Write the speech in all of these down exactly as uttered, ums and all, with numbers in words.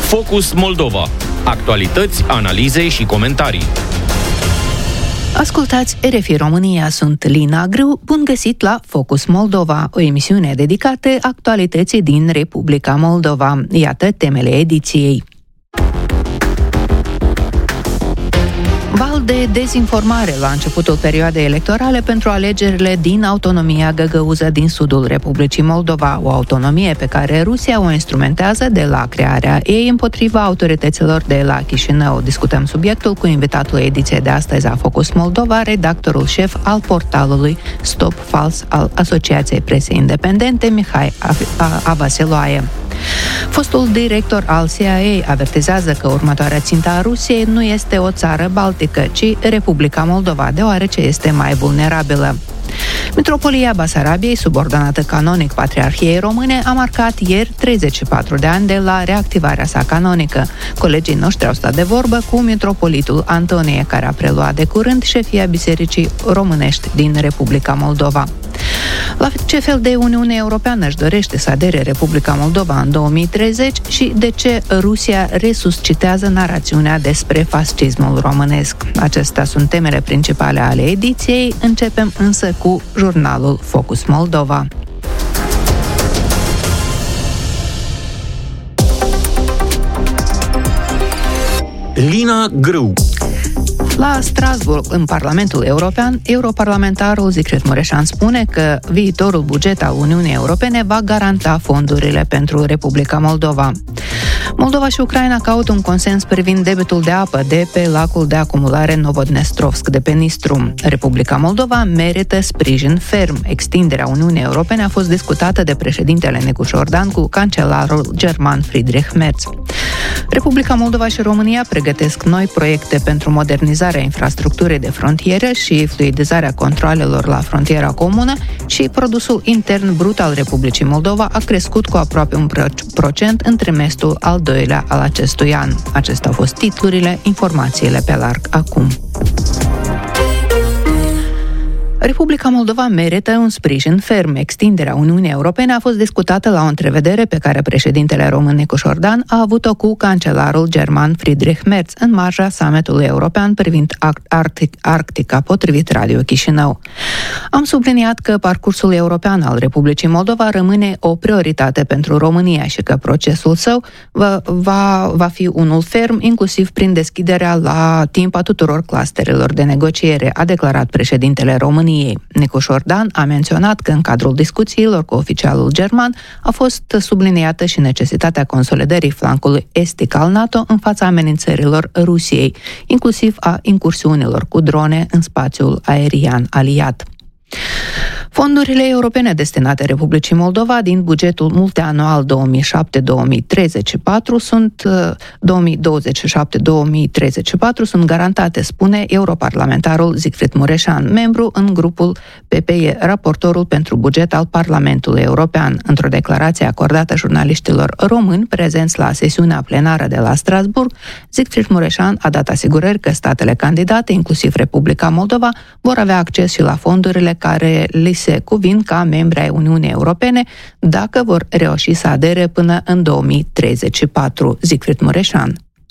Focus Moldova. Actualități, analize și comentarii. Ascultați R F I România, sunt Lina Grâu, bun găsit la Focus Moldova, o emisiune dedicată actualității din Republica Moldova. Iată temele ediției. Val de dezinformare la începutul perioadei electorale pentru alegerile din autonomia găgăuză din sudul Republicii Moldova, o autonomie pe care Rusia o instrumentează de la crearea ei împotriva autorităților de la Chișinău. Discutăm subiectul cu invitatul ediției de astăzi a Focus Moldova, redactorul șef al portalului Stop Fals al Asociației Presei Independente, Mihai Avasiloae. Fostul director al C I A avertizează că următoarea țintă a Rusiei nu este o țară baltică, ci Republica Moldova, deoarece este mai vulnerabilă. Mitropolia Basarabiei, subordonată canonic Patriarhiei Române, a marcat ieri treizeci și patru de ani de la reactivarea sa canonică. Colegii noștri au stat de vorbă cu mitropolitul Antonie, care a preluat de curând șefia Bisericii Românești din Republica Moldova. La ce fel de Uniune Europeană își dorește să adere Republica Moldova în două mii treizeci și de ce Rusia resuscitează narațiunea despre fascismul românesc? Acestea sunt temele principale ale ediției. Începem însă cu jurnalul Focus Moldova. Lina Grâu. La Strasbourg, în Parlamentul European, europarlamentarul Zicfried Mureșan spune că viitorul buget al Uniunii Europene va garanta fondurile pentru Republica Moldova. Moldova și Ucraina caută un consens privind debitul de apă de pe lacul de acumulare Novodnestrovsk de pe Nistru. Republica Moldova merită sprijin ferm. Extinderea Uniunii Europene a fost discutată de președintele Nicu Jordan cu cancelarul german Friedrich Merz. Republica Moldova și România pregătesc noi proiecte pentru modernizarea infrastructurii de frontieră și fluidizarea controalelor la frontiera comună și produsul intern brut al Republicii Moldova a crescut cu aproape un procent în trimestrul al doilea al acestui an. Acestea au fost titlurile, informațiile pe larg acum. Republica Moldova merită un sprijin ferm. Extinderea Uniunii Europene a fost discutată la o întrevedere pe care președintele român Nicu Jordan a avut-o cu cancelarul german Friedrich Merz în marja summitului european privind Arctic, Arctica, potrivit Radio Chișinău. Am subliniat că parcursul european al Republicii Moldova rămâne o prioritate pentru România și că procesul său va, va, va fi unul ferm, inclusiv prin deschiderea la timp a tuturor clusterelor de negociere, a declarat președintele României. Nicu Jordan a menționat că în cadrul discuțiilor cu oficialul german a fost subliniată și necesitatea consolidării flancului estic al NATO în fața amenințărilor Rusiei, inclusiv a incursiunilor cu drone în spațiul aerian aliat. Fondurile europene destinate Republicii Moldova din bugetul multianual două mii șapte două mii treizeci și patru sunt două mii douăzeci și șapte două mii treizeci și patru sunt garantate, spune europarlamentarul Zicfried Mureșan, membru în grupul P P E, raportorul pentru buget al Parlamentului European. Într-o declarație acordată jurnaliștilor români prezenți la sesiunea plenară de la Strasbourg, Zicfried Mureșan a dat asigurări că statele candidate, inclusiv Republica Moldova, vor avea acces și la fondurile care li se cuvin ca membri ai Uniunii Europene dacă vor reuși să adere până în două mii treizeci și patru. Zicfried Mureșan.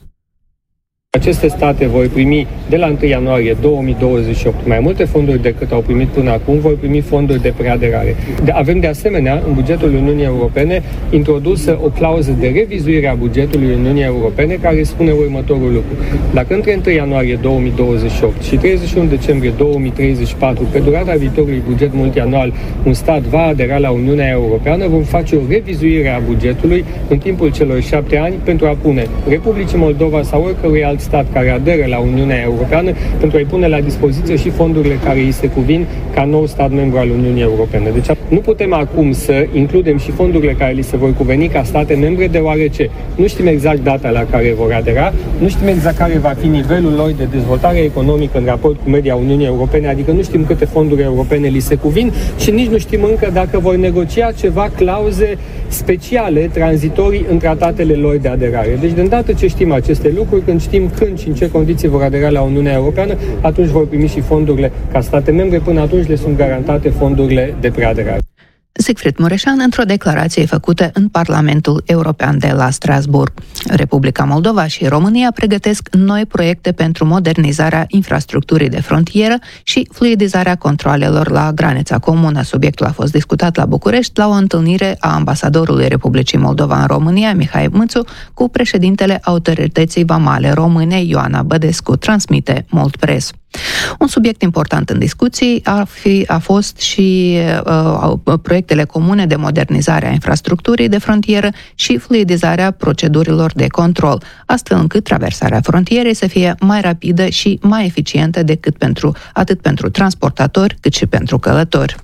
Aceste state vor primi de la întâi ianuarie două mii douăzeci și opt mai multe fonduri decât au primit până acum, vor primi fonduri de preaderare. De, avem de asemenea în bugetul Uniunii Europene introdusă o clauză de revizuire a bugetului Uniunii Europene care spune următorul lucru. Dacă între întâi ianuarie două mii douăzeci și opt și treizeci și unu decembrie două mii treizeci și patru, pe durata viitorului buget multianual, un stat va adera la Uniunea Europeană, vom face o revizuire a bugetului în timpul celor șapte ani pentru a pune Republicii Moldova sau oricărui alt stat care aderă la Uniunea Europeană pentru a-i pune la dispoziție și fondurile care îi se cuvin ca nou stat membru al Uniunii Europene. Deci nu putem acum să includem și fondurile care li se vor cuveni ca state membre, deoarece nu știm exact data la care vor adera, nu știm exact care va fi nivelul lor de dezvoltare economică în raport cu media Uniunii Europene, adică nu știm câte fonduri europene li se cuvin și nici nu știm încă dacă vor negocia ceva clauze speciale, tranzitorii în tratatele lor de aderare. Deci de îndată ce știm aceste lucruri, când știm când și în ce condiții vor adera la Uniunea Europeană, atunci vor primi și fondurile ca state membre, până atunci le sunt garantate fondurile de preaderare. Siegfried Mureșan într-o declarație făcută în Parlamentul European de la Strasbourg. Republica Moldova și România pregătesc noi proiecte pentru modernizarea infrastructurii de frontieră și fluidizarea controalelor la granița comună. Subiectul a fost discutat la București la o întâlnire a ambasadorului Republicii Moldova în România, Mihai Mâțu, cu președintele Autorității Vamale Române, Ioana Bădescu, transmite Moldpress. Un subiect important în discuții a, fi, a fost și uh, proiectele comune de modernizare a infrastructurii de frontieră și fluidizarea procedurilor de control, astfel încât traversarea frontierei să fie mai rapidă și mai eficientă decât pentru, atât pentru transportatori cât și pentru călători.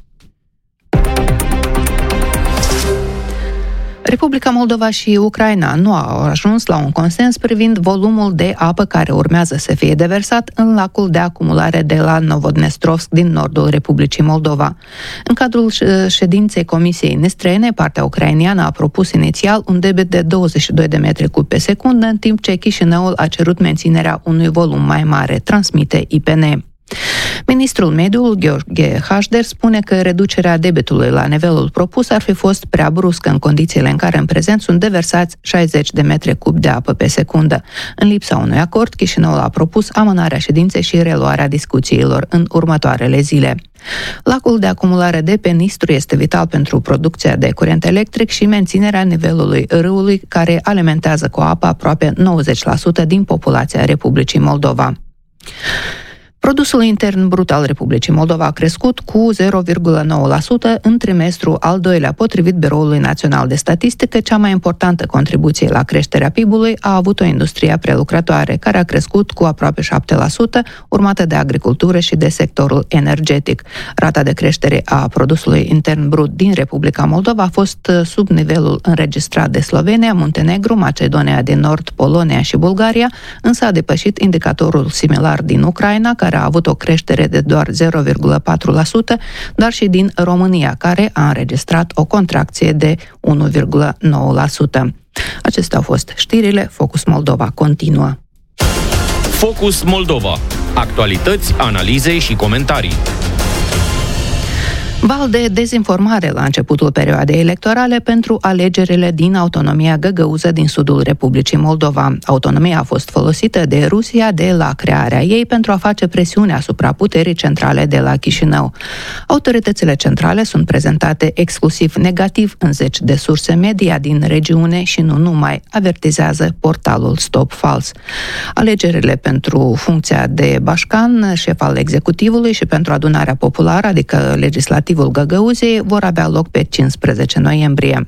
Republica Moldova și Ucraina nu au ajuns la un consens privind volumul de apă care urmează să fie deversat în lacul de acumulare de la Novodnestrovsk din nordul Republicii Moldova. În cadrul ședinței Comisiei Nestrene, partea ucraineană a propus inițial un debit de douăzeci și doi de metri cub pe secundă, în timp ce Chișinăul a cerut menținerea unui volum mai mare, transmite I P N. Ministrul Mediului, Gheorghe Hașder, spune că reducerea debitului la nivelul propus ar fi fost prea bruscă în condițiile în care în prezent sunt deversați șaizeci de metri cub de apă pe secundă. În lipsa unui acord, Chișinăul a propus amânarea ședinței și reluarea discuțiilor în următoarele zile. Lacul de acumulare de pe Nistru este vital pentru producția de curent electric și menținerea nivelului râului, care alimentează cu apă aproape nouăzeci la sută din populația Republicii Moldova. Produsul intern brut al Republicii Moldova a crescut cu zero virgulă nouă la sută în trimestrul al doilea, potrivit Biroului Național de Statistică. Cea mai importantă contribuție la creșterea P I B-ului a avut-o industria prelucrătoare, care a crescut cu aproape șapte la sută, urmată de agricultură și de sectorul energetic. Rata de creștere a produsului intern brut din Republica Moldova a fost sub nivelul înregistrat de Slovenia, Muntenegru, Macedonia din Nord, Polonia și Bulgaria, însă a depășit indicatorul similar din Ucraina, care a avut o creștere de doar zero virgulă patru la sută, dar și din România, care a înregistrat o contracție de unu virgulă nouă la sută. Acestea au fost știrile. Focus Moldova continuă. Focus Moldova. Actualități, analize și comentarii. Val de dezinformare la începutul perioadei electorale pentru alegerile din autonomia găgăuză din sudul Republicii Moldova. Autonomia a fost folosită de Rusia de la crearea ei pentru a face presiune asupra puterii centrale de la Chișinău. Autoritățile centrale sunt prezentate exclusiv negativ în zeci de surse media din regiune și nu numai, avertizează portalul Stop Fals. Alegerile pentru funcția de bașcan, șef al executivului, și pentru adunarea populară, adică legislativ Găgăuziei, vor avea loc pe cincisprezece noiembrie.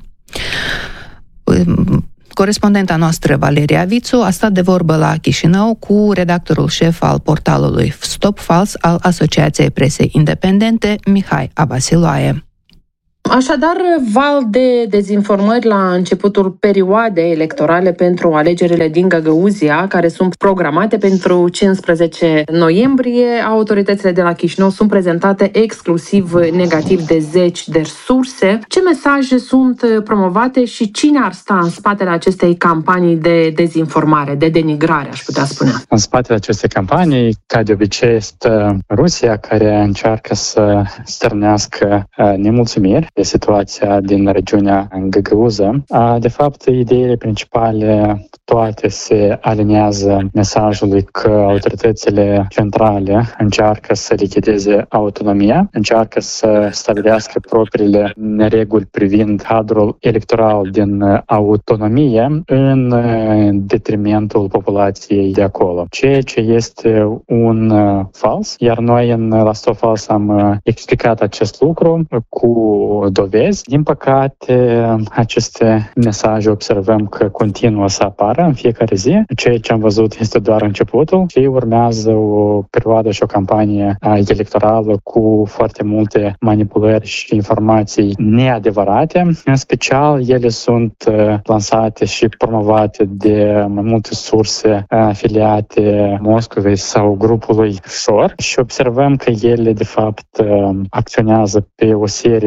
Corespondenta noastră, Valeria Vițu, a stat de vorbă la Chișinău cu redactorul șef al portalului Stop Fals al Asociației Presei Independente, Mihai Abasiloae. Așadar, val de dezinformări la începutul perioadei electorale pentru alegerile din Găgăuzia, care sunt programate pentru cincisprezece noiembrie. Autoritățile de la Chișinău sunt prezentate exclusiv negativ de zeci de surse. Ce mesaje sunt promovate și cine ar sta în spatele acestei campanii de dezinformare, de denigrare, aș putea spune? În spatele acestei campanii, ca de obicei, este Rusia, care încearcă să stârnească nemulțumiri de situația din regiunea Găgăuză. De fapt, ideile principale toate se alinează mesajului că autoritățile centrale încearcă să lichideze autonomia, încearcă să stabilească propriile nereguli privind cadrul electoral din autonomie în detrimentul populației de acolo. Ceea ce este un fals, iar noi în la Stop Fals am explicat acest lucru cu dovezi. Din păcate, aceste mesaje observăm că continuă să apară în fiecare zi. Ceea ce am văzut este doar începutul și urmează o perioadă și o campanie electorală cu foarte multe manipulări și informații neadevărate. În special, ele sunt lansate și promovate de mai multe surse afiliate Moscovei sau grupului Șor și observăm că ele, de fapt, acționează pe o serie de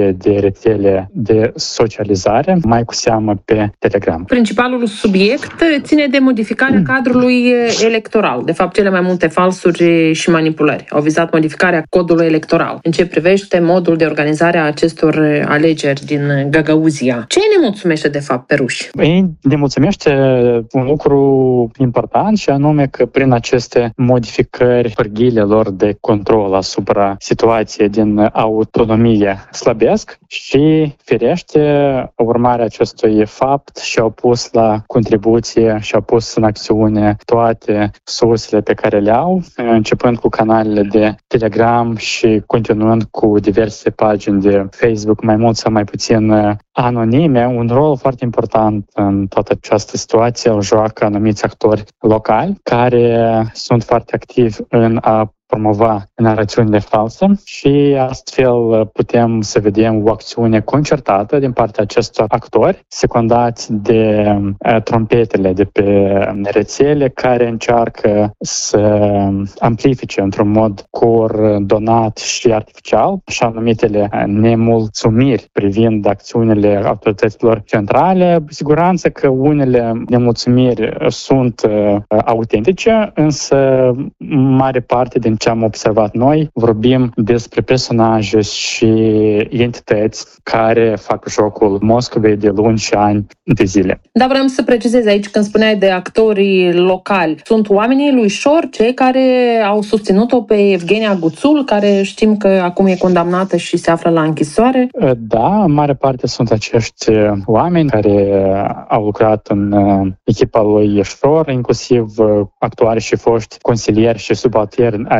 rețele de socializare, mai cu seamă pe Telegram. Principalul subiect ține de modificarea cadrului electoral. De fapt, cele mai multe falsuri și manipulări au vizat modificarea codului electoral în ce privește modul de organizare a acestor alegeri din Gagauzia. Ce îi nemulțumește de fapt pe ruși? Ei nemulțumește un lucru important și anume că prin aceste modificări pârghiile lor de control asupra situației din autonomie slăbesc și firește urmarea acestui fapt și-au pus la contribuție și-au pus în acțiune toate sursele pe care le au, începând cu canalele de Telegram și continuând cu diverse pagini de Facebook, mai mult sau mai puțin anonime. Un rol foarte important în toată această situație o joacă anumiți actori locali care sunt foarte activi în a promova narațiunile false și astfel putem să vedem o acțiune concertată din partea acestor actori, secundați de trompetele de pe rețele care încearcă să amplifice într-un mod coordonat și artificial așa numitele nemulțumiri privind acțiunile autorităților centrale. Siguranță că unele nemulțumiri sunt autentice, însă mare parte din ce am observat noi, vorbim despre personaje și entități care fac jocul Moscovei de luni și ani de zile. Da, vreau să precizez aici când spuneai de actorii locali. Sunt oamenii lui Șor, cei care au susținut-o pe Evgenia Guțul, care știm că acum e condamnată și se află la închisoare? Da, în mare parte sunt acești oameni care au lucrat în echipa lui Șor, inclusiv actuali și foști consilieri și subalterni ai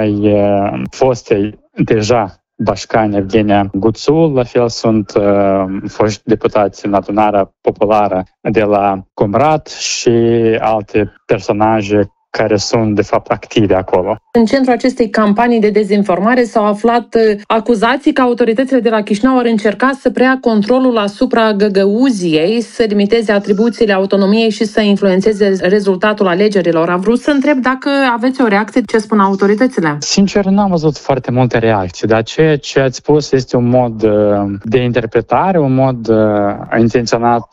fostei deja bașcani Evgenia Guțul, la fel sunt uh, foști deputați în adunarea populară de la Comrat și alte personaje care sunt, de fapt, active acolo. În centrul acestei campanii de dezinformare s-au aflat acuzații că autoritățile de la Chișinău ar încerca să preia controlul asupra Găgăuziei, să limiteze atribuțiile autonomiei și să influențeze rezultatul alegerilor. Am vrut să întreb dacă aveți o reacție, ce spun autoritățile? Sincer, n-am văzut foarte multe reacții, dar ceea ce ați spus este un mod de interpretare, un mod intenționat,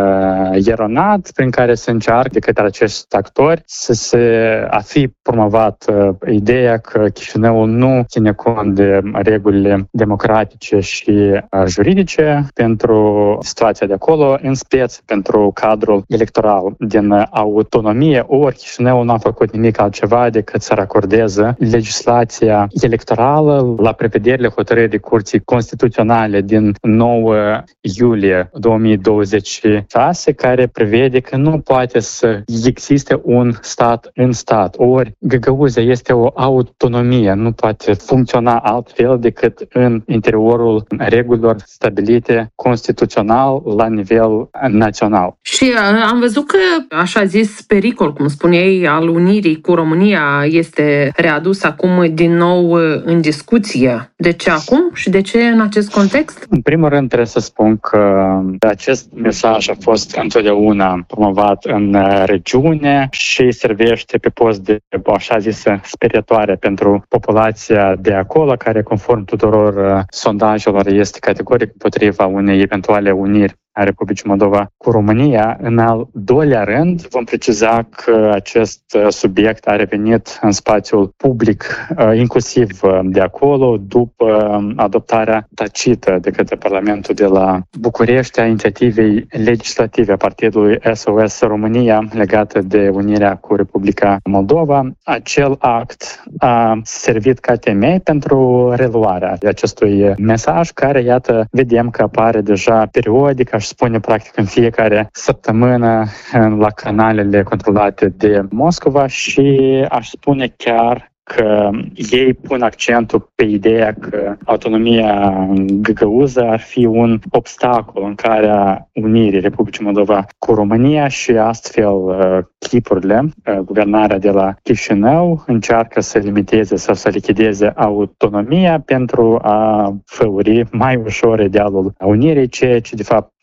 eronat, prin care se încearcă de către acești actori să se a fi promovat uh, ideea că Chișinăul nu ține cont de regulile democratice și uh, juridice pentru situația de acolo, în speță pentru cadrul electoral din uh, autonomie, ori Chișinăul n-a făcut nimic altceva decât să racordeze legislația electorală la prevederile hotărârii Curții Constituționale din nouă iulie două mii douăzeci și șase, care prevede că nu poate să existe un stat în stat. Ori Găgăuzia este o autonomie, nu poate funcționa altfel decât în interiorul regulilor stabilite constituțional la nivel național. Și am văzut că, așa zis, pericol, cum spuneai, al unirii cu România este readus acum din nou în discuție. De ce acum și de ce în acest context? În primul rând trebuie să spun că acest mesaj a fost întotdeauna promovat în regiune și servește pe post de, așa zisă, sperietoare pentru populația de acolo, care, conform tuturor sondajelor, este categoric împotriva unei eventuale uniri a Republicii Moldova cu România. În al doilea rând, vom preciza că acest subiect a revenit în spațiul public, inclusiv de acolo, după adoptarea tacită de către Parlamentul de la București a inițiativei legislative a partidului S O S România legată de unirea cu Republica Moldova. Acel act a servit ca temei pentru reluarea acestui mesaj, care, iată, vedem că apare deja periodic, aș spune practic în fiecare săptămână la canalele controlate de Moscova și aș spune chiar că ei pun accentul pe ideea că autonomia găgăuză ar fi un obstacol în calea unirii Republicii Moldova cu România și astfel clipurile, guvernarea de la Chișinău încearcă să limiteze sau să lichideze autonomia pentru a făuri mai ușor idealul unirii, ceea ce de fapt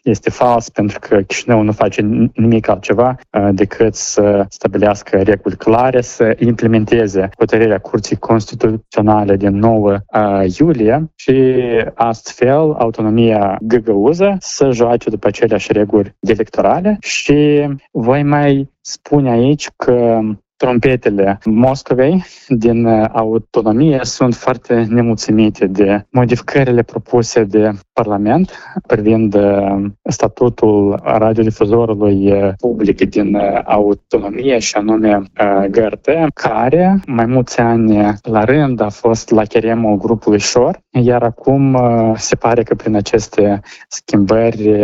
este fals, pentru că Chișinău nu face nimic altceva decât să stabilească reguli clare, să implementeze hotărârea Curții Constituționale din nouă iulie și astfel autonomia găgăuză să joace după aceleași reguli electorale. Și voi mai spune aici că trompetele Moscovei din autonomie sunt foarte nemulțumite de modificările propuse de Parlament privind statutul radiodifuzorului public din autonomie, și anume G R T, care mai mulți ani la rând a fost la cheremul grupului Șor, iar acum se pare că prin aceste schimbări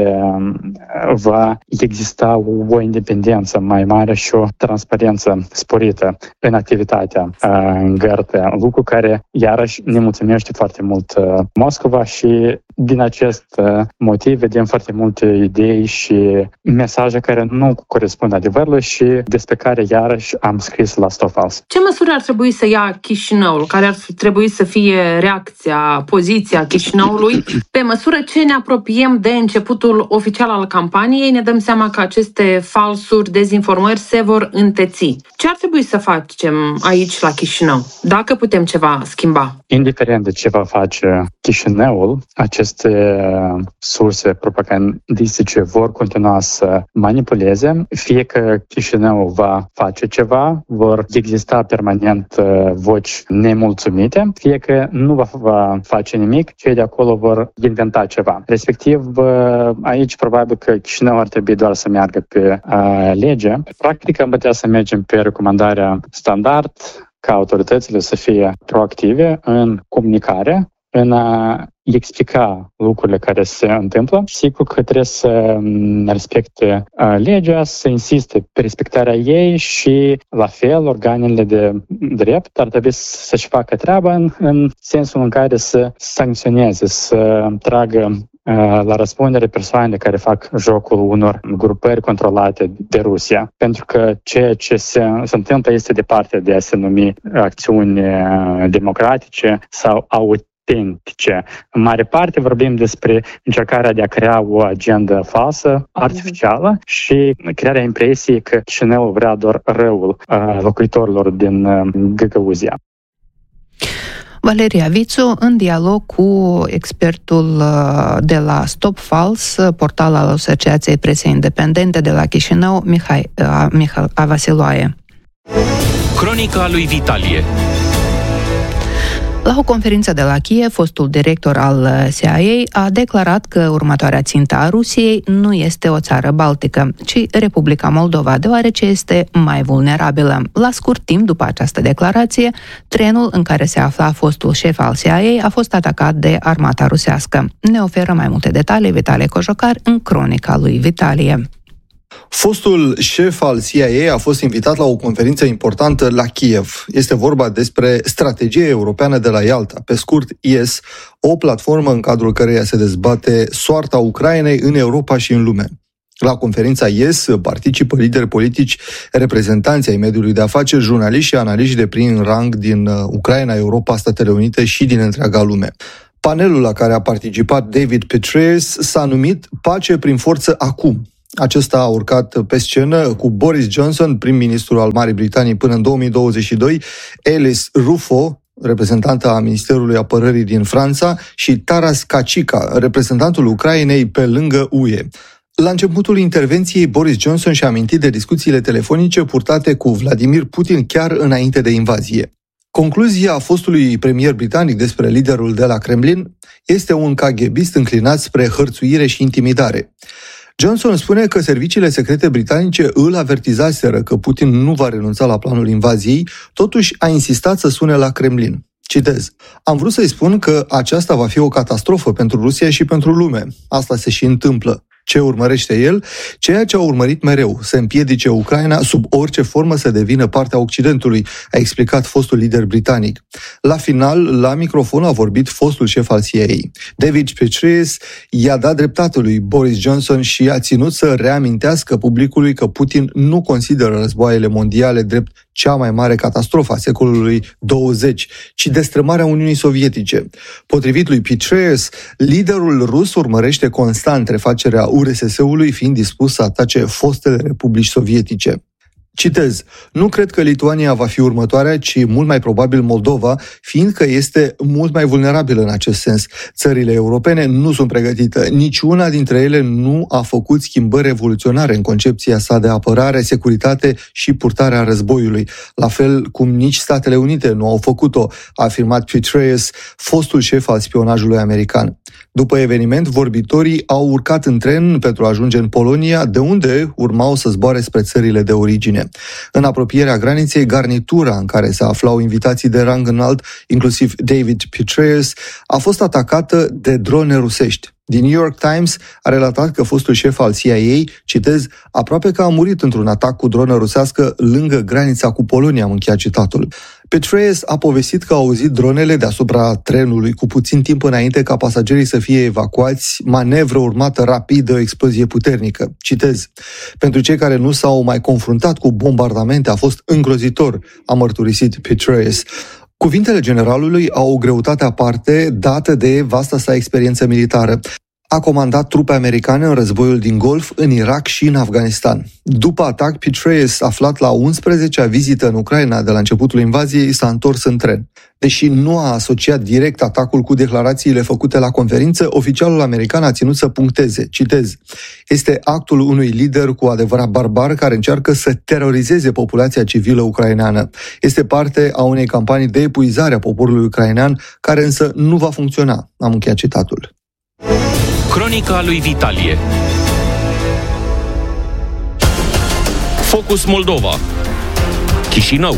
va exista o independență mai mare și o transparență sporită în activitatea G R T, lucru care iarăși ne mulțumește foarte mult Moscova și din acest motiv vedem foarte multe idei și mesaje care nu corespund adevărului și despre care iarăși am scris la Stop Fals. Ce măsuri ar trebui să ia Chișinăul? Care ar trebui să fie reacția, poziția Chișinăului? Pe măsură ce ne apropiem de începutul oficial al campaniei, ne dăm seama că aceste falsuri, dezinformări se vor înteți. Ce ar trebui să facem aici la Chișinău, dacă putem ceva schimba? Indiferent de ce va face Chișinăul, aceste surse propagandistice vor continua să manipuleze, fie că Chișinăul va face ceva, vor exista permanent voci nemulțumite, fie că nu va, va face nimic, cei de acolo vor inventa ceva. Respectiv, aici probabil că Chișinăul ar trebui doar să meargă pe uh, lege. Practic, am putea să mergem pe recomandarea standard ca autoritățile să fie proactive în comunicare, în a explica lucrurile care se întâmplă. Sigur că trebuie să respecte legea, să insiste pe respectarea ei și, la fel, organele de drept ar trebui să-și facă treaba în, în sensul în care să sancționeze, să tragă la răspundere persoanele care fac jocul unor grupări controlate de Rusia. Pentru că ceea ce se, se întâmplă este departe de a se numi acțiuni democratice sau autentice. În mare parte vorbim despre încercarea de a crea o agendă falsă, artificială și crearea impresiei că Chișinăul vrea doar răul locuitorilor din Găgăuzia. Valeria Vițu, în dialog cu expertul de la Stop Fals, portal al Asociației Presei Independente de la Chișinău, Mihai Avasiloae. Cronica lui Vitalie. La o conferință de la Kiev, fostul director al C I A a declarat că următoarea țintă a Rusiei nu este o țară baltică, ci Republica Moldova, deoarece este mai vulnerabilă. La scurt timp după această declarație, trenul în care se afla fostul șef al C I A a fost atacat de armata rusească. Ne oferă mai multe detalii Vitalie Cojocar în cronica lui Vitalie. Fostul șef al C I A a fost invitat la o conferință importantă la Kiev. Este vorba despre strategia europeană de la Ialta, pe scurt I E S, o platformă în cadrul căreia se dezbate soarta Ucrainei în Europa și în lume. La conferința I E S participă lideri politici, reprezentanți ai mediului de afaceri, jurnaliști și analiști de prim rang din Ucraina, Europa, Statele Unite și din întreaga lume. Panelul la care a participat David Petraeus s-a numit Pace prin forță acum. Acesta a urcat pe scenă cu Boris Johnson, prim-ministru al Marii Britanii până în două mii douăzeci și doi, Alice Ruffo, reprezentantă a Ministerului Apărării din Franța, și Taras Kachika, reprezentantul Ucrainei pe lângă U E. La începutul intervenției, Boris Johnson și-a amintit de discuțiile telefonice purtate cu Vladimir Putin chiar înainte de invazie. Concluzia fostului premier britanic despre liderul de la Kremlin este un KGBist înclinat spre hărțuire și intimidare. Johnson spune că serviciile secrete britanice îl avertizaseră că Putin nu va renunța la planul invaziei, totuși a insistat să sune la Kremlin. Citez: "Am vrut să-i spun că aceasta va fi o catastrofă pentru Rusia și pentru lume. Asta se și întâmplă. Ce urmărește el? Ceea ce a urmărit mereu, să împiedice Ucraina sub orice formă să devină partea Occidentului", a explicat fostul lider britanic. La final, la microfon a vorbit fostul șef al C I A. David Petraeus i-a dat dreptate lui Boris Johnson și a ținut să reamintească publicului că Putin nu consideră războaiele mondiale drept cea mai mare catastrofă a secolului douăzeci, ci destrămarea Uniunii Sovietice. Potrivit lui Petraeus, liderul rus urmărește constant refacerea U R S S-ului fiind dispus să atace fostele republici sovietice. Citez, nu cred că Lituania va fi următoarea, ci mult mai probabil Moldova, fiindcă este mult mai vulnerabilă în acest sens. Țările europene nu sunt pregătite. Niciuna dintre ele nu a făcut schimbări revoluționare în concepția sa de apărare, securitate și purtarea războiului. La fel cum nici Statele Unite nu au făcut-o, a afirmat Petraeus, fostul șef al spionajului american. După eveniment, vorbitorii au urcat în tren pentru a ajunge în Polonia, de unde urmau să zboare spre țările de origine. În apropierea graniței, garnitura în care se aflau invitații de rang înalt, inclusiv David Petraeus, a fost atacată de drone rusești. The New York Times a relatat că fostul șef al C I A, citez, aproape că a murit într-un atac cu dronă rusească lângă granița cu Polonia, am încheiat citatul. Petraeus a povestit că a auzit dronele deasupra trenului cu puțin timp înainte ca pasagerii să fie evacuați, manevră urmată rapid de o explozie puternică. Citez, pentru cei care nu s-au mai confruntat cu bombardamente a fost îngrozitor, a mărturisit Petraeus. Cuvintele generalului au o greutate aparte dată de vasta sa experiență militară. A comandat trupe americane în războiul din Golf, în Irak și în Afganistan. După atac, Petraeus, aflat la unsprezecea vizită în Ucraina de la începutul invaziei, s-a întors în tren. Deși nu a asociat direct atacul cu declarațiile făcute la conferință, oficialul american a ținut să puncteze, citez, este actul unui lider cu adevărat barbar care încearcă să terorizeze populația civilă ucraineană. Este parte a unei campanii de epuizare a poporului ucrainean, care însă nu va funcționa. Am încheiat citatul. Cronica lui Vitalie. Focus Moldova. Chișinău.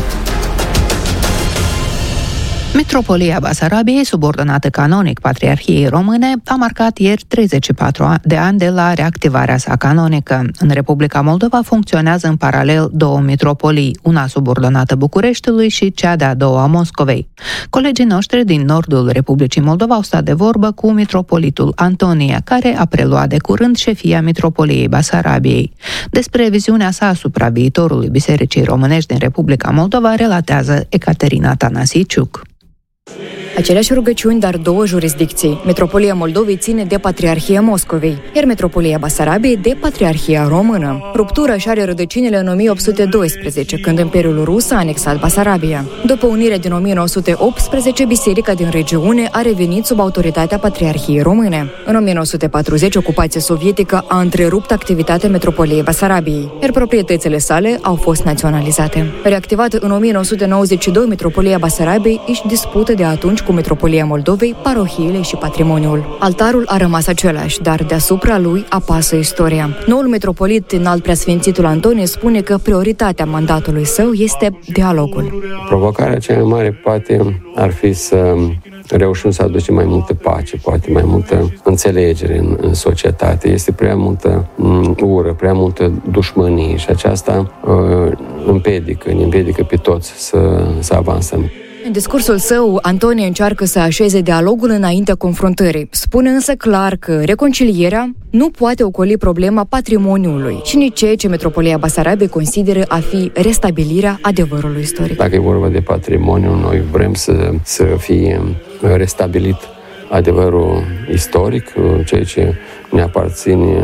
Metropolia Basarabiei, subordonată canonic Patriarhiei Române, a marcat ieri treizeci și patru de ani de la reactivarea sa canonică. În Republica Moldova funcționează în paralel două metropolii, una subordonată Bucureștiului și cea de-a doua Moscovei. Colegii noștri din nordul Republicii Moldova au stat de vorbă cu metropolitul Antonie, care a preluat de curând șefia Metropoliei Basarabiei. Despre viziunea sa asupra viitorului Bisericii Românești din Republica Moldova relatează Ecaterina Tanasiciuc. Aceleași rugăciuni, dar două jurisdicții. Metropolia Moldovei ține de Patriarhia Moscovei, iar Metropolia Basarabiei de Patriarhia Română. Ruptura își are rădăcinile în o mie opt sute doisprezece, când Imperiul Rus a anexat Basarabia. După unirea din o mie nouă sute optsprezece, biserica din regiune a revenit sub autoritatea Patriarhiei Române. În o mie nouă sute patruzeci, ocupația sovietică a întrerupt activitatea Metropoliei Basarabiei, iar proprietățile sale au fost naționalizate. Reactivată în o mie nouă sute nouăzeci și doi, Metropolia Basarabiei își dispută de atunci cu Metropolia Moldovei parohiile și patrimoniul. Altarul a rămas același, dar deasupra lui apasă istoria. Noul metropolit înalt preasfințitul Antonie spune că prioritatea mandatului său este dialogul. Provocarea cea mai mare poate ar fi să reușim să aducem mai multă pace, poate mai multă înțelegere în, în societate. Este prea multă ură, prea multă dușmănie și aceasta uh, împiedică, ne împiedică pe toți să, să avansăm. În discursul său, Antonie încearcă să așeze dialogul înaintea confruntării. Spune însă clar că reconcilierea nu poate ocoli problema patrimoniului și nici ceea ce Metropolia Basarabiei consideră a fi restabilirea adevărului istoric. Dacă e vorba de patrimoniu, noi vrem să, să fie restabilit adevărul istoric, ceea ce ne aparține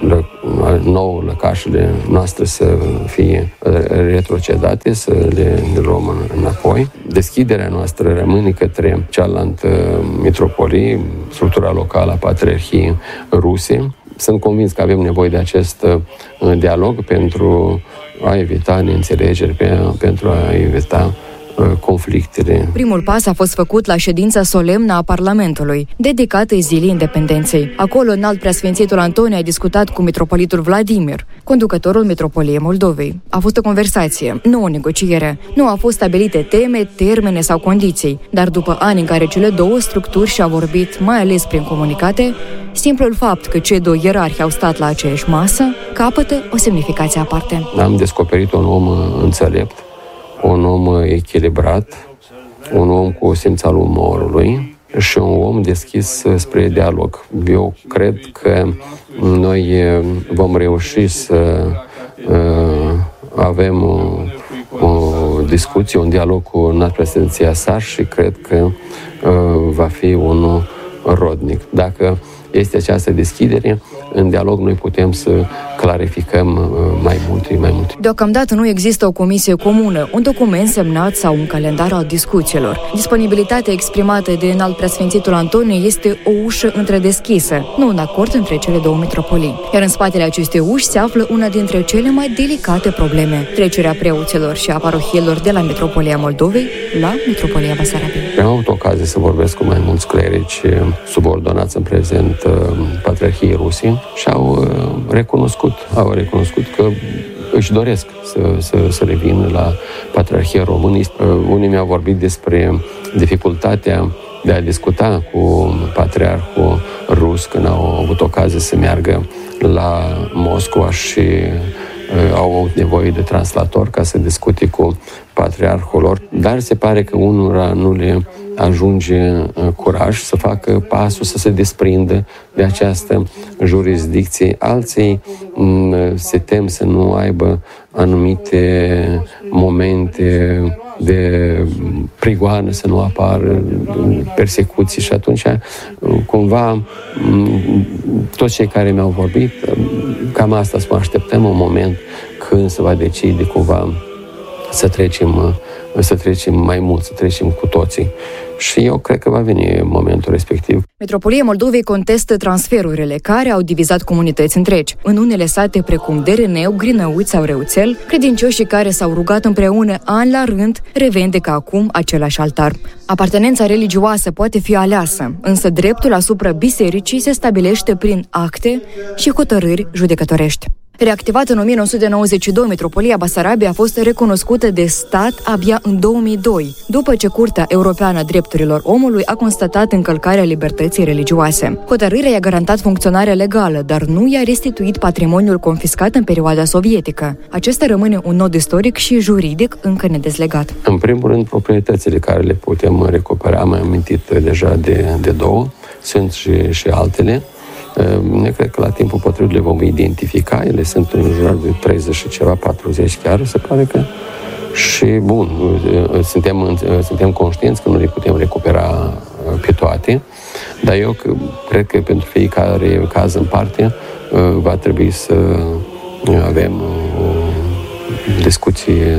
nouă, lăcașele noastre să fie retrocedate, să le luăm înapoi. Deschiderea noastră rămâne către cealaltă metropolie, structura locală a Patriarhiei Ruse. Sunt convins că avem nevoie de acest dialog pentru a evita neînțelegeri, pentru a evita conflictele. Primul pas a fost făcut la ședința solemnă a Parlamentului, dedicată zilei independenței. Acolo, înalt preasfințitul Antonie a discutat cu metropolitul Vladimir, conducătorul Metropoliei Moldovei. A fost o conversație, nu o negociere. Nu au fost stabilite teme, termene sau condiții, dar după ani în care cele două structuri și-au vorbit, mai ales prin comunicate, simplul fapt că cei doi ierarhi au stat la aceeași masă capătă o semnificație aparte. Am descoperit un om înțelept, un om echilibrat, un om cu simț al umorului și un om deschis spre dialog. Eu cred că noi vom reuși să uh, avem o, o discuție, un dialog cu înalt președinția sa și cred că uh, va fi unul rodnic. Dacă este această deschidere, în dialog noi putem să clarificăm mai multe, mai multe. Deocamdată nu există o comisie comună, un document semnat sau un calendar al discuțiilor. Disponibilitatea exprimată de înalt preasfințitul Antonie este o ușă întredeschisă, nu un acord între cele două metropolii. Iar în spatele acestei uși se află una dintre cele mai delicate probleme, trecerea preoților și a parohiilor de la Metropolia Moldovei la Metropolia Basarabiei. Am avut ocazie să vorbesc cu mai mulți clerici subordonați în prezent Patriarhiei Rusiei și au recunoscut, au recunoscut că își doresc să, să, să revină la Patriarhia Română. Unii mi-au vorbit despre dificultatea de a discuta cu patriarhul rus când au avut ocazie să meargă la Moscova și uh, au avut nevoie de translator ca să discute cu patriarhul lor, dar se pare că unora nu le ajunge curaj să facă pasul, să se desprindă de această jurisdicție. Alții se tem să nu aibă anumite momente de prigoană, să nu apară persecuții și atunci cumva toți cei care mi-au vorbit, cam asta să mă așteptăm un moment când se va decide cumva să trecem, să trecem mai mult, să trecem cu toții. Și eu cred că va veni momentul respectiv. Metropolia Moldovei contestă transferurile care au divizat comunități întregi. În unele sate precum Dereneu, Grinăuți sau Reuțel, credincioșii care s-au rugat împreună an la rând revendică acum același altar. Apartenența religioasă poate fi aleasă, însă dreptul asupra bisericii se stabilește prin acte și hotărâri judecătorești. Reactivată în o mie nouă sute nouăzeci și doi, Metropolia Basarabiei a fost recunoscută de stat abia în două mii doi, după ce Curtea Europeană a Drepturilor Omului a constatat încălcarea libertății religioase. Hotărârea i-a garantat funcționarea legală, dar nu i-a restituit patrimoniul confiscat în perioada sovietică. Acesta rămâne un nod istoric și juridic încă nedezlegat. În primul rând, proprietățile care le putem recupera, am amintit deja de, de două, sunt și, și altele. Ne cred că la timpul potrivit le vom identifica, ele sunt în jur de treizeci și ceva, patruzeci chiar, se pare că. Și bun, suntem, suntem conștienți că nu le putem recupera pe toate, dar eu cred că pentru fiecare caz în parte va trebui să avem o discuție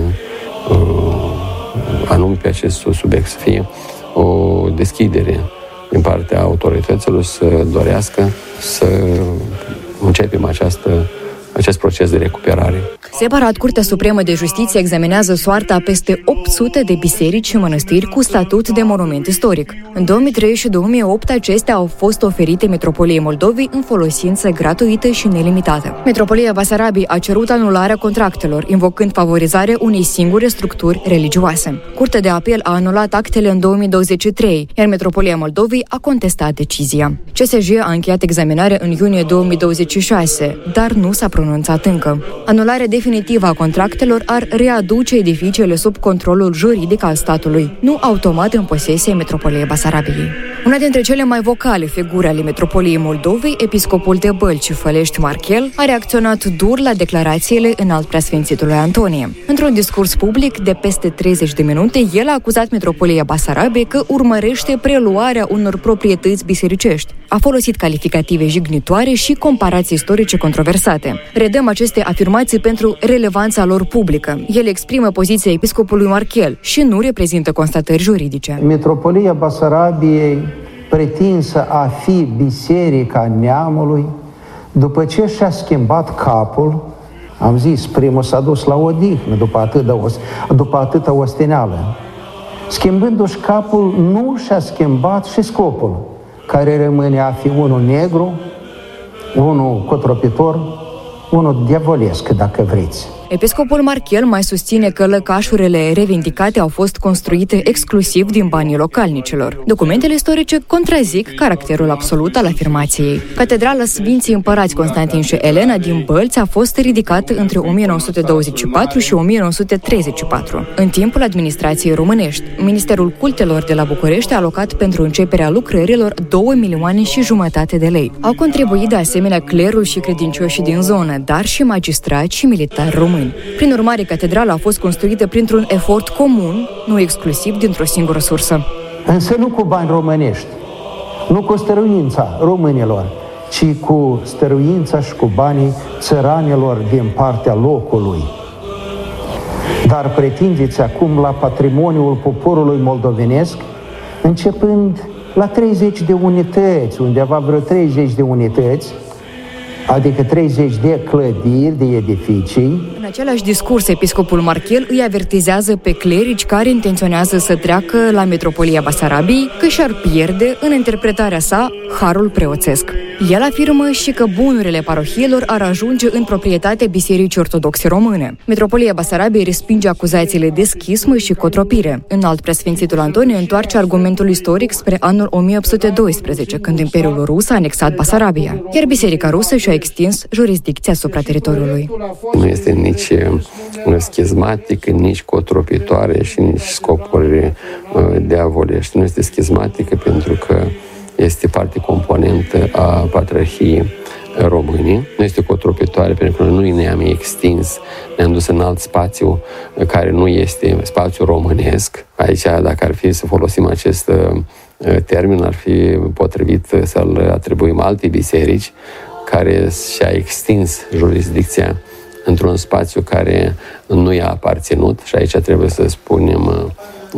anume pe acest subiect, să fie o deschidere din partea autorităților să dorească să începem această, acest proces de recuperare. Separat, Curtea Supremă de Justiție examinează soarta a peste opt sute de biserici și mănăstiri cu statut de monument istoric. În două mii trei și două mii opt, acestea au fost oferite Metropoliei Moldovei în folosință gratuită și nelimitată. Metropolia Basarabiei a cerut anularea contractelor, invocând favorizarea unei singure structuri religioase. Curtea de apel a anulat actele în două mii douăzeci și trei, iar Metropolia Moldovei a contestat decizia. C S J a încheiat examinarea în iunie două mii douăzeci și șase, dar nu s-a pronunțat încă. Anularea definitivă a contractelor ar readuce edificiile sub controlul juridic al statului, nu automat în posesia Metropoliei Basarabiei. Una dintre cele mai vocale figuri ale Metropoliei Moldovei, episcopul de Bălți și Fălești Marchel, a reacționat dur la declarațiile înalt preasfințitului Antonie. Într-un discurs public de peste treizeci de minute, el a acuzat Metropolia Basarabiei că urmărește preluarea unor proprietăți bisericești. A folosit calificative jignitoare și comparații istorice controversate. Redăm aceste afirmații pentru relevanța lor publică. El exprimă poziția episcopului Marchel și nu reprezintă constatări juridice. Metropolia Basarabiei, pretinsă a fi biserica neamului, după ce și-a schimbat capul, am zis, primul s-a dus la odihnă după atâta, după atâta osteneală. Schimbându-și capul, nu și-a schimbat și scopul, care rămâne a fi unul negru, unul cotropitor, unul diavolesc, dacă vreți. Episcopul Marchel mai susține că lăcașurile revendicate au fost construite exclusiv din banii localnicilor. Documentele istorice contrazic caracterul absolut al afirmației. Catedrala Sfinții Împărați Constantin și Elena din Bălți a fost ridicată între o mie nouă sute douăzeci și patru și o mie nouă sute treizeci și patru. În timpul administrației românești, Ministerul Cultelor de la București a alocat pentru începerea lucrărilor două milioane și jumătate de lei. Au contribuit de asemenea clerul și credincioșii din zonă, dar și magistrați și militari români. Prin urmare, catedrala a fost construită printr-un efort comun, nu exclusiv dintr-o singură sursă. Însă nu cu bani românești, nu cu stăruința românilor, ci cu stăruința și cu banii țăranilor din partea locului. Dar pretindeți acum la patrimoniul poporului moldovenesc, începând la treizeci de unități, undeva vreo treizeci de unități, adică treizeci de clădiri, de edificii. În același discurs, episcopul Marchel îi avertizează pe clerici care intenționează să treacă la Metropolia Basarabiei că și-ar pierde, în interpretarea sa, harul preoțesc. El afirmă și că bunurile parohiilor ar ajunge în proprietatea Bisericii Ortodoxe Române. Metropolia Basarabiei respinge acuzațiile de schismă și cotropire. Înalt preasfințitul Antonie întoarce argumentul istoric spre anul o mie opt sute doisprezece, când Imperiul Rus a anexat Basarabia, iar Biserica Rusă și-a extins jurisdicția asupra teritoriului. Nu este nici schizmatică, nici cotropitoare și nici scopuri diavolești. Nu este schizmatică pentru că este parte componentă a Patriarhiei Române. Nu este cotropitoare pentru că noi ne-am extins, ne-am dus în alt spațiu care nu este spațiu românesc. Aici, dacă ar fi să folosim acest termen, ar fi potrivit să-l atribuim alte biserici care și-a extins jurisdicția într-un spațiu care nu i-a aparținut, și aici trebuie să spunem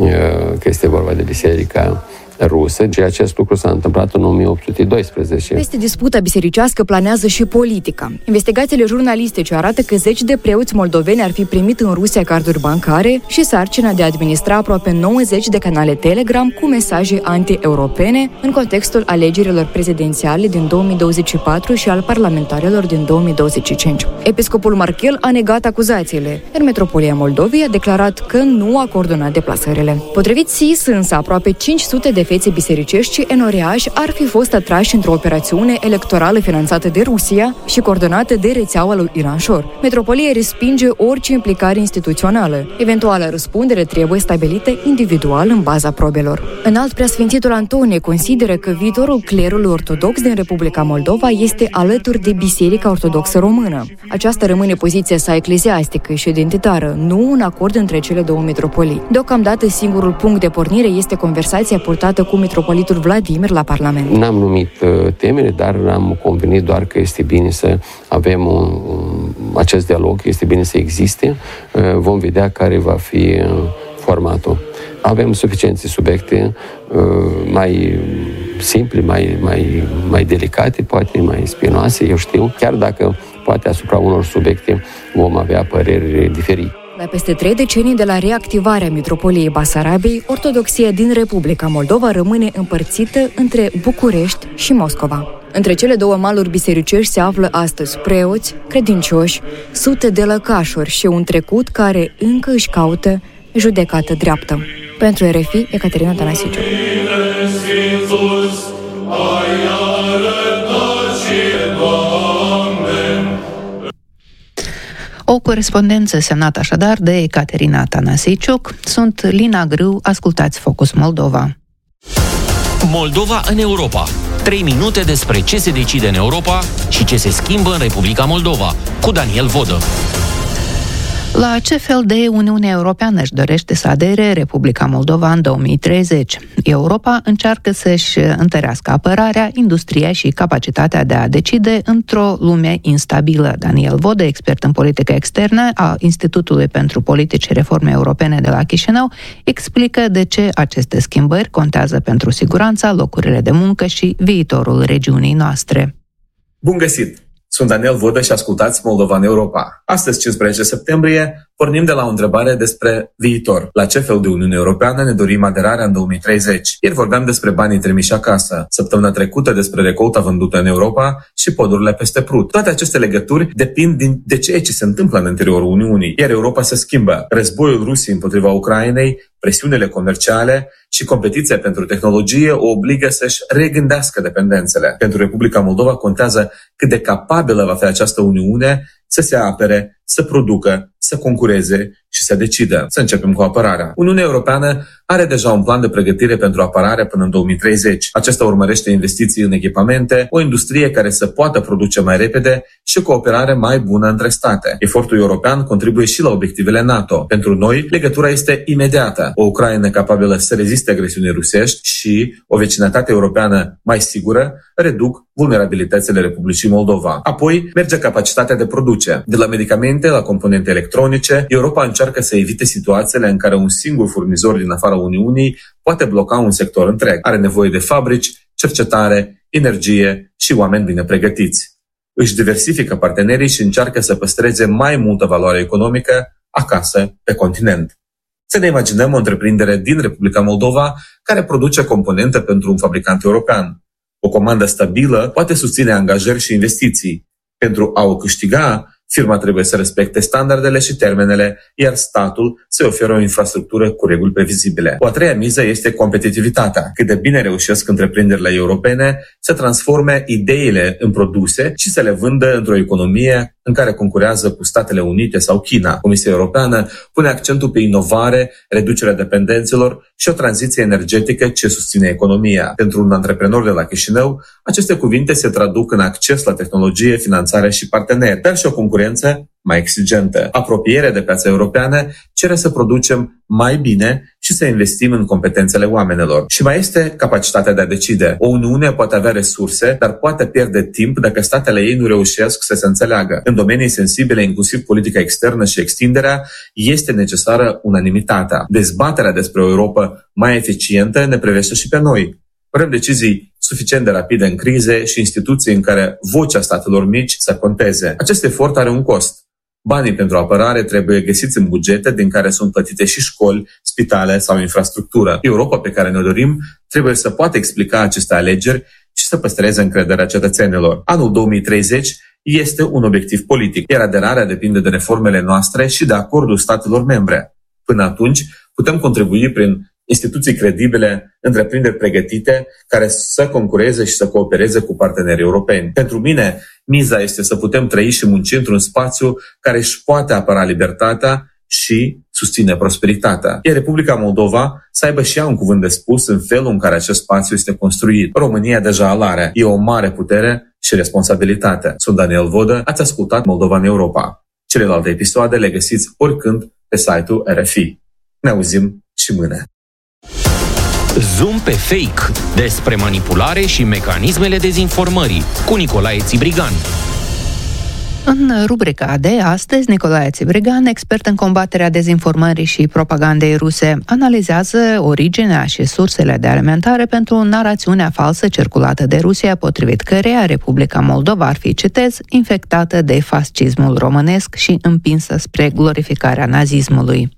că este vorba de Biserica Rusă, și acest lucru s-a întâmplat în o mie opt sute doisprezece. Peste disputa bisericească planează și politica. Investigațiile jurnalistice arată că zeci de preoți moldoveni ar fi primit în Rusia carduri bancare și sarcina de a administra aproape nouăzeci de canale Telegram cu mesaje anti-europene în contextul alegerilor prezidențiale din două mii douăzeci și patru și al parlamentarilor din două mii douăzeci și cinci. Episcopul Marchel a negat acuzațiile, iar Metropolia Moldovei a declarat că nu a coordonat deplasările. Potrivit S I S, însă, aproape cinci sute de fețe bisericești și enoriași ar fi fost atrași într-o operațiune electorală finanțată de Rusia și coordonată de rețeaua lui Ilan Șor. Metropolia respinge orice implicare instituțională. Eventuala răspundere trebuie stabilită individual în baza probelor. Înalt preasfințitul Antonie consideră că viitorul clerului ortodox din Republica Moldova este alături de Biserica Ortodoxă Română. Aceasta rămâne poziția sa ecleziastică și identitară, nu un acord între cele două metropolii. Deocamdată, singurul punct de pornire este conversația purtată cu metropolitul Vladimir la Parlament. N-am numit uh, temele, dar am convenit doar că este bine să avem un, un, acest dialog, este bine să existe. Uh, vom vedea care va fi uh, formatul. Avem suficiente subiecte uh, mai simple, mai, mai, mai delicate, poate mai spinoase, eu știu, chiar dacă poate asupra unor subiecte vom avea păreri diferite. La peste trei decenii de la reactivarea Metropoliei Basarabiei, ortodoxia din Republica Moldova rămâne împărțită între București și Moscova. Între cele două maluri bisericești se află astăzi preoți, credincioși, sute de lăcașuri și un trecut care încă își caută judecată dreaptă. Pentru R F I, Ecaterina Tănasiciu. O corespondență semnată așadar de Ecaterina Tanasiciuc. Sunt Lina Grâu, ascultați Focus Moldova. Moldova în Europa. Trei minute despre ce se decide în Europa și ce se schimbă în Republica Moldova, cu Daniel Vodă. La ce fel de Uniune Europeană își dorește să adere Republica Moldova în două mii treizeci? Europa încearcă să-și întărească apărarea, industria și capacitatea de a decide într-o lume instabilă. Daniel Vodă, expert în politică externă a Institutului pentru Politici și Reforme Europene de la Chișinău, explică de ce aceste schimbări contează pentru siguranța, locurile de muncă și viitorul regiunii noastre. Bun găsit! Sunt Daniel Vodă și ascultați Moldova în Europa. Astăzi, cincisprezece septembrie, pornim de la o întrebare despre viitor. La ce fel de Uniune Europeană ne dorim aderarea în două mii treizeci? Ieri vorbeam despre banii trimiși acasă, săptămâna trecută despre recolta vândută în Europa și podurile peste Prut. Toate aceste legături depind din, de ceea ce se întâmplă în interiorul Uniunii. Iar Europa se schimbă. Războiul Rusiei împotriva Ucrainei, presiunile comerciale și competiția pentru tehnologie o obligă să-și regândească dependențele. Pentru Republica Moldova contează cât de capabilă va fi această Uniune să se apere, să producă, să concureze și să decidă. Să începem cu apărarea. Uniunea Europeană are deja un plan de pregătire pentru apărare până în două mii treizeci. Acesta urmărește investiții în echipamente, o industrie care să poată produce mai repede și cooperare mai bună între state. Efortul european contribuie și la obiectivele NATO. Pentru noi, legătura este imediată. O Ucraina capabilă să reziste agresiunii rusești și o vecinătate europeană mai sigură reduc vulnerabilitățile Republicii Moldova. Apoi, merge capacitatea de produce. De la medicamente la componente electronice, Europa încearcă să evite situațiile în care un singur furnizor din afara Uniunii poate bloca un sector întreg. Are nevoie de fabrici, cercetare, energie și oameni bine pregătiți. Își diversifică partenerii și încearcă să păstreze mai multă valoare economică acasă, pe continent. Să ne imaginăm o întreprindere din Republica Moldova care produce componente pentru un fabricant european. O comandă stabilă poate susține angajări și investiții. Pentru a o câștiga, firma trebuie să respecte standardele și termenele, iar statul să oferă o infrastructură cu reguli previzibile. O a treia miză este competitivitatea. Cât de bine reușesc întreprinderile europene să transforme ideile în produse și să le vândă într-o economie în care concurează cu Statele Unite sau China. Comisia Europeană pune accentul pe inovare, reducerea dependențelor și o tranziție energetică ce susține economia. Pentru un antreprenor de la Chișinău, aceste cuvinte se traduc în acces la tehnologie, finanțare și parteneri, dar și o concurență mai exigentă. Apropierea de piața europeană cere să producem mai bine și să investim în competențele oamenilor. Și mai este capacitatea de a decide. O Uniune poate avea resurse, dar poate pierde timp dacă statele ei nu reușesc să se înțeleagă. În domenii sensibile, inclusiv politica externă și extinderea, este necesară unanimitatea. Dezbaterea despre o Europă mai eficientă ne privește și pe noi. Vrem decizii suficient de rapide în crize și instituții în care vocea statelor mici să conteze. Acest efort are un cost. Banii pentru apărare trebuie găsiți în bugete din care sunt plătite și școli, spitale sau infrastructură. Europa pe care ne dorim trebuie să poată explica aceste alegeri și să păstreze încrederea cetățenilor. Anul două mii treizeci este un obiectiv politic, iar aderarea depinde de reformele noastre și de acordul statelor membre. Până atunci, putem contribui prin instituții credibile, întreprinderi pregătite, care să concureze și să coopereze cu partenerii europeni. Pentru mine, miza este să putem trăi și munci într-un spațiu care își poate apăra libertatea și susține prosperitatea. Iar Republica Moldova să aibă și ea un cuvânt de spus în felul în care acest spațiu este construit. România deja îl are. E o mare putere și responsabilitate. Sunt Daniel Vodă, ați ascultat Moldova în Europa. Celelalte episoade le găsiți oricând pe site-ul R F I. Ne auzim și mâine. Zoom pe fake, despre manipulare și mecanismele dezinformării, cu Nicolae Țibrigan. În rubrica de astăzi, Nicolae Țibrigan, expert în combaterea dezinformării și propagandei ruse, analizează originea și sursele de alimentare pentru narațiunea falsă circulată de Rusia, potrivit căreia Republica Moldova ar fi, citez, infectată de fascismul românesc și împinsă spre glorificarea nazismului.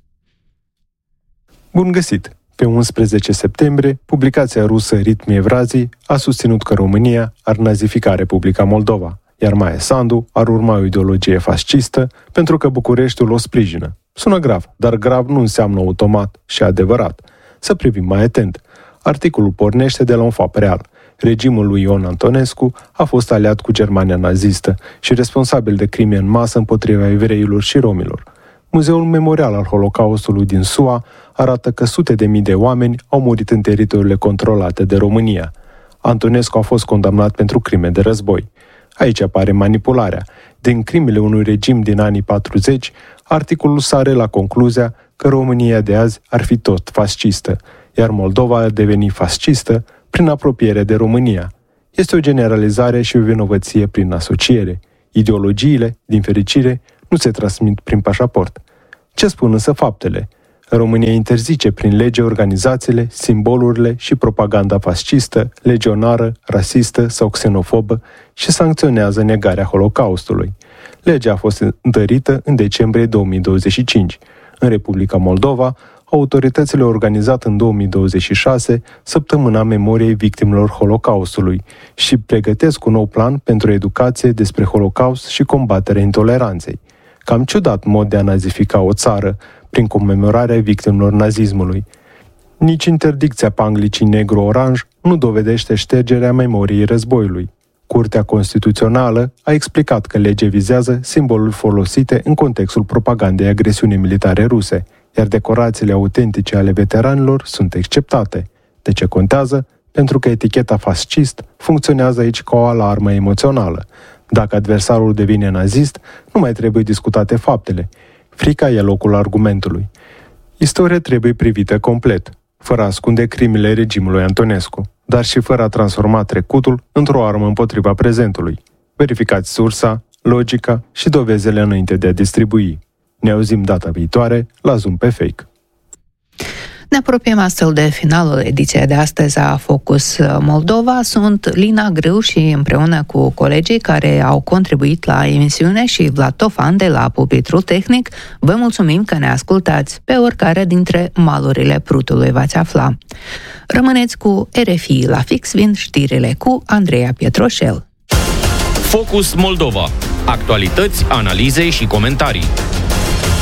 Bun găsit! Pe unsprezece septembrie, publicația rusă Ritmi Evrazii a susținut că România ar nazifica Republica Moldova, iar Maia Sandu ar urma o ideologie fascistă pentru că Bucureștiul o sprijină. Sună grav, dar grav nu înseamnă automat și adevărat. Să privim mai atent. Articolul pornește de la un fapt real. Regimul lui Ion Antonescu a fost aliat cu Germania nazistă și responsabil de crime în masă împotriva evreilor și romilor. Muzeul Memorial al Holocaustului din S U A arată că sute de mii de oameni au murit în teritoriile controlate de România. Antonescu a fost condamnat pentru crime de război. Aici apare manipularea. Din crimele unui regim din anii patruzeci, articolul sare la concluzia că România de azi ar fi tot fascistă, iar Moldova ar deveni fascistă prin apropiere de România. Este o generalizare și o vinovăție prin asociere. Ideologiile, din fericire, nu se transmit prin pașaport. Ce spun însă faptele? România interzice prin lege organizațiile, simbolurile și propaganda fascistă, legionară, rasistă sau xenofobă și sancționează negarea Holocaustului. Legea a fost întărită în decembrie două mii douăzeci și cinci. În Republica Moldova, autoritățile au organizat în două mii douăzeci și șase Săptămâna Memoriei Victimelor Holocaustului și pregătesc un nou plan pentru educație despre Holocaust și combaterea intoleranței. Cam ciudat mod de a nazifica o țară prin comemorarea victimelor nazismului. Nici interdicția panglicii negru-oranj nu dovedește ștergerea memoriei războiului. Curtea Constituțională a explicat că legea vizează simboluri folosite în contextul propagandei agresiunii militare ruse, iar decorațiile autentice ale veteranilor sunt exceptate. De ce contează? Pentru că eticheta fascist funcționează aici ca o alarmă emoțională. Dacă adversarul devine nazist, nu mai trebuie discutate faptele. Frica e locul argumentului. Istoria trebuie privită complet, fără a ascunde crimele regimului Antonescu, dar și fără a transforma trecutul într-o armă împotriva prezentului. Verificați sursa, logica și dovezele înainte de a distribui. Ne auzim data viitoare la Zoom pe Fake. Ne apropiem astfel de finalul ediției de astăzi a Focus Moldova. Sunt Lina Grâu și împreună cu colegii care au contribuit la emisiune și Vlad Tofan de la Pupitrul Tehnic, vă mulțumim că ne ascultați. Pe oricare dintre malurile Prutului v-ați afla. Rămâneți cu R F I la fix, vin știrile cu Andreea Pietroșel. Focus Moldova. Actualități, analize și comentarii.